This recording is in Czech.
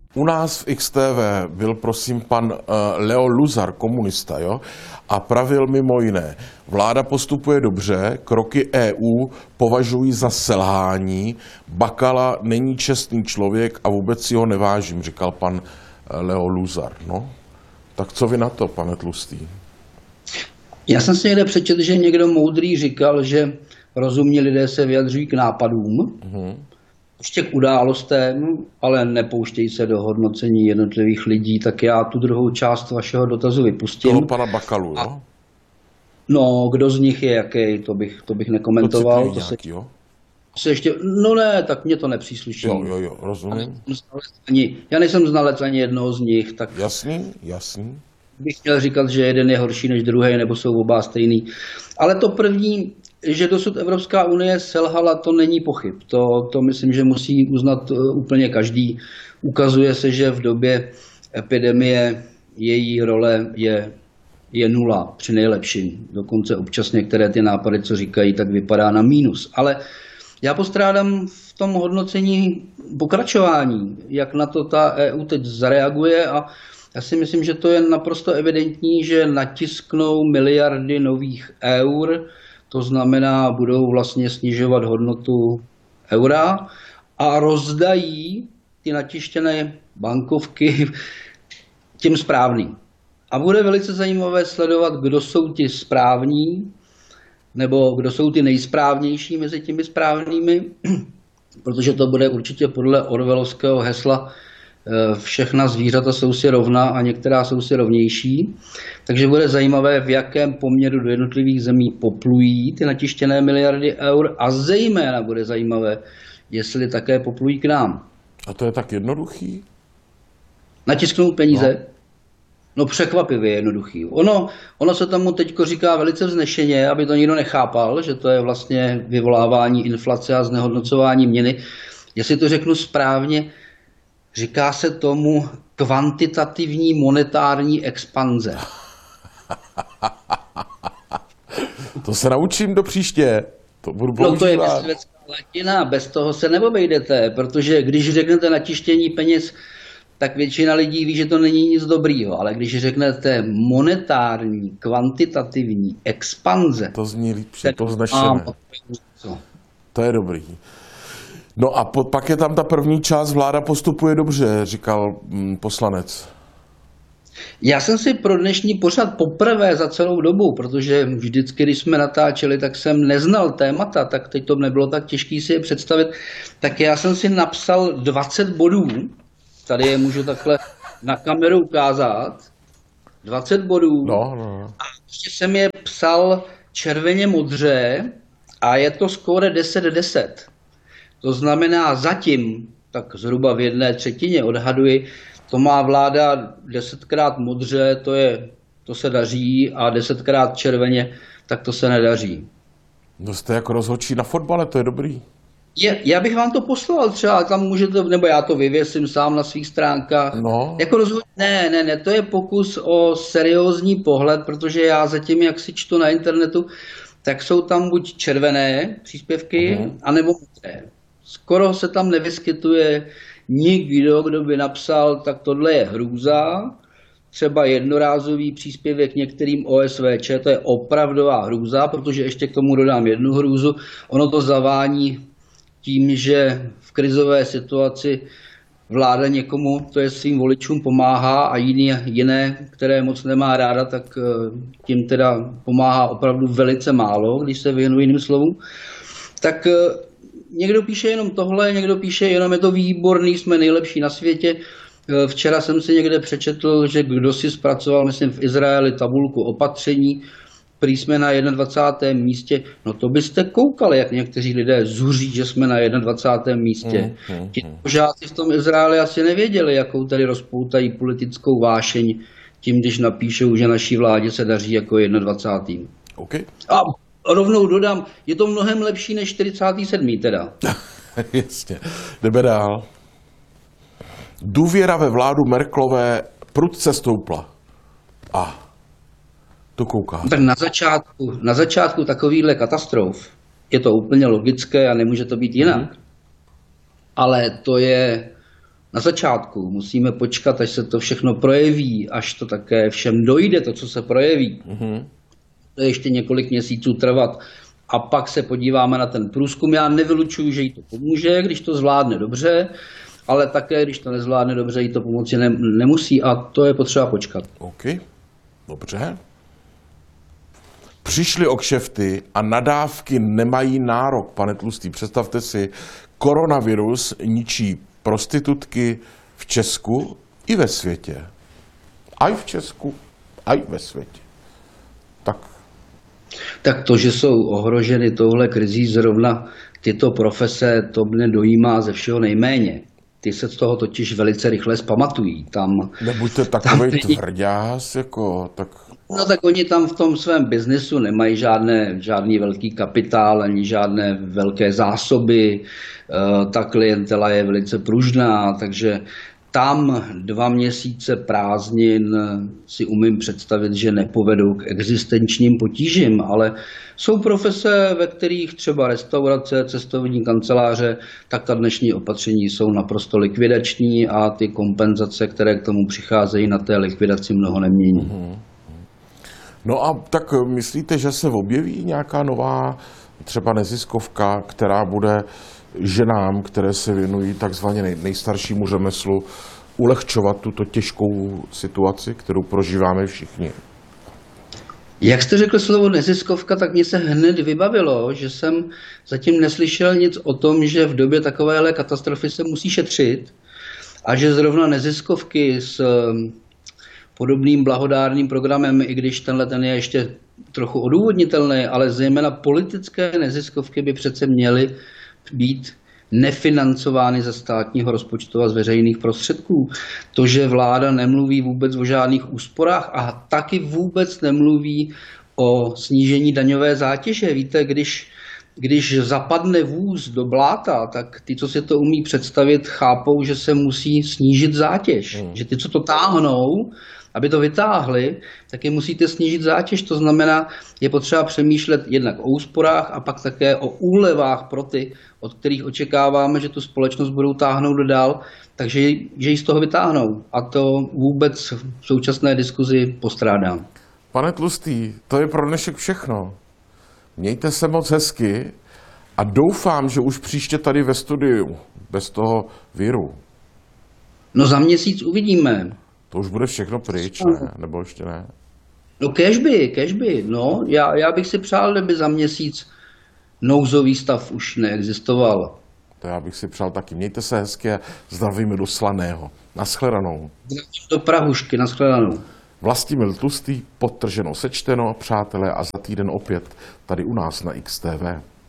U nás v XTV byl prosím pan Leo Luzar, komunista, jo? A pravil mimo jiné, vláda postupuje dobře, kroky EU považují za selhání, Bakala není čestný člověk a vůbec si ho nevážím, říkal pan Leo Luzar. No, tak co vy na to, pane Tlustý? Já jsem si někde přečetl, že někdo moudrý říkal, že rozumní lidé se vyjadřují k nápadům, ještě k událostem, ale nepouštějí se do hodnocení jednotlivých lidí, tak já tu druhou část vašeho dotazu vypustím. Toho pana Bakalu, jo? No, kdo z nich je jaký, to bych nekomentoval. No ne, tak mě to nepřísluší. Jo, rozumím. Já nejsem znalec ani jednoho z nich, tak... Jasný. Bych chtěl říkat, že jeden je horší než druhý, nebo jsou oba stejný. Ale to první, že dosud Evropská unie selhala, to není pochyb. To myslím, že musí uznat úplně každý. Ukazuje se, že v době epidemie její role je nula při nejlepším. Dokonce občas některé ty nápady, co říkají, tak vypadá na mínus. Ale já postrádám v tom hodnocení pokračování, jak na to ta EU teď zareaguje, a já si myslím, že to je naprosto evidentní, že natisknou miliardy nových eur, to znamená, budou vlastně snižovat hodnotu eura a rozdají ty natištěné bankovky těm správným. A bude velice zajímavé sledovat, kdo jsou ti správní, nebo kdo jsou ty nejsprávnější mezi těmi správnými, protože to bude určitě podle orwellovského hesla všechna zvířata jsou si rovna a některá jsou si rovnější. Takže bude zajímavé, v jakém poměru do jednotlivých zemí poplují ty natištěné miliardy eur, a zejména bude zajímavé, jestli také poplují k nám. A to je tak jednoduchý? Natisknout peníze? No překvapivě jednoduchý. Ono se tomu teďko říká velice vznešeně, aby to nikdo nechápal, že to je vlastně vyvolávání inflace a znehodnocování měny. Jestli to řeknu správně, říká se tomu kvantitativní monetární expanze. To se naučím do příště. To budu používat. No to je myslivecká latina, bez toho se neobejdete, protože když řeknete natištění peněz, tak většina lidí ví, že to není nic dobrýho, ale když řeknete monetární, kvantitativní expanze, to zní líp, to vznešené. To je dobrý. No a pak je tam ta první část, vláda postupuje dobře, říkal poslanec. Já jsem si pro dnešní pořad poprvé za celou dobu, protože vždycky, když jsme natáčeli, tak jsem neznal témata, tak teď to nebylo tak těžké si je představit, tak já jsem si napsal 20 bodů, tady je můžu takhle na kameru ukázat, 20 bodů. No. A ještě jsem je psal červeně modře a je to skóre 10-10. To znamená zatím, tak zhruba v 1/3 odhaduji, to má vláda 10krát modře, to se daří, a 10krát červeně, tak to se nedaří. No jste jako rozhodčí na fotbale, to je dobrý. Já bych vám to poslal třeba, tam můžete, nebo já to vyvěsím sám na svých stránkách. No. Jako ne, to je pokus o seriózní pohled, protože já zatím, jak si čtu na internetu, tak jsou tam buď červené příspěvky, anebo modré. Skoro se tam nevyskytuje nikdo, kdo by napsal, tak tohle je hrůza, třeba jednorázový příspěvek některým OSVČ, to je opravdová hrůza, protože ještě k tomu dodám jednu hrůzu, ono to zavání tím, že v krizové situaci vláda někomu, to je svým voličům, pomáhá a jiné, které moc nemá ráda, tak tím teda pomáhá opravdu velice málo, když se věnuje jiným slovům. Tak někdo píše jenom tohle, někdo píše jenom je to výborný, jsme nejlepší na světě. Včera jsem si někde přečetl, že kdo si zpracoval, myslím v Izraeli, tabulku opatření, prý jsme na 21. místě. No to byste koukali, jak někteří lidé zuří, že jsme na 21. místě. Ti požáci v tom Izraeli asi nevěděli, jakou tady rozpoutají politickou vášeň tím, když napíšou, že naší vládě se daří jako 21. Okay. A rovnou dodám, je to mnohem lepší než 47. teda. Jasně. Jdeme dál. Důvěra ve vládu Merkelové prudce stoupla. To kouká. Tak na začátku takovýhle katastrof je to úplně logické a nemůže to být jinak. Ale to je na začátku. Musíme počkat, až se to všechno projeví, až to také všem dojde, to, co se projeví. To je ještě několik měsíců trvat. A pak se podíváme na ten průzkum. Já nevylučuju, že jí to pomůže, když to zvládne dobře, ale také, když to nezvládne dobře, jí to pomoci nemusí a to je potřeba počkat. OK, dobře. Přišli o kšefty a nadávky nemají nárok, pane Tlustý. Představte si, koronavirus ničí prostitutky v Česku i ve světě. Aj v Česku, aj ve světě. Tak to, že jsou ohroženy touhle krizí zrovna tyto profese, to mě dojímá ze všeho nejméně. Ty se z toho totiž velice rychle zpamatují. Nebuďte takovej tvrďás, jako tak... No tak oni tam v tom svém biznesu nemají žádný velký kapitál, ani žádné velké zásoby. Ta klientela je velice pružná, takže tam 2 měsíce prázdnin si umím představit, že nepovedou k existenčním potížím, ale jsou profese, ve kterých třeba restaurace, cestovní kanceláře, tak ta dnešní opatření jsou naprosto likvidační a ty kompenzace, které k tomu přicházejí, na té likvidaci mnoho nemění. No a tak myslíte, že se objeví nějaká nová třeba neziskovka, která bude ženám, které se věnují takzvaně nejstaršímu řemeslu, ulehčovat tuto těžkou situaci, kterou prožíváme všichni? Jak jste řekl slovo neziskovka, tak mě se hned vybavilo, že jsem zatím neslyšel nic o tom, že v době takovéhle katastrofy se musí šetřit a že zrovna neziskovky s podobným blahodárným programem, i když ten je ještě trochu odůvodnitelný, ale zejména politické neziskovky by přece měly být nefinancovány ze státního rozpočtu a z veřejných prostředků. To, že vláda nemluví vůbec o žádných úsporách a taky vůbec nemluví o snížení daňové zátěže. Víte, když zapadne vůz do bláta, tak ty, co si to umí představit, chápou, že se musí snížit zátěž. Že ty, co to táhnou, aby to vytáhli, tak je musíte snížit zátěž. To znamená, je potřeba přemýšlet jednak o úsporách a pak také o úlevách pro ty, od kterých očekáváme, že tu společnost budou táhnout dál, takže ji z toho vytáhnou. A to vůbec v současné diskuzi postrádám. Pane Tlustý, to je pro dnešek všechno. Mějte se moc hezky a doufám, že už příště tady ve studiu, bez toho viru. No za měsíc uvidíme. To už bude všechno pryč, ne? Nebo ještě ne? No kéžby. No, já bych si přál, kdyby za měsíc nouzový stav už neexistoval. To já bych si přál taky. Mějte se hezky a zdravíme do Slaného. Naschledanou. Do Prahušky, naschledanou. Vlastimil Tlustý, podtrženo sečteno, přátelé, a za týden opět tady u nás na XTV.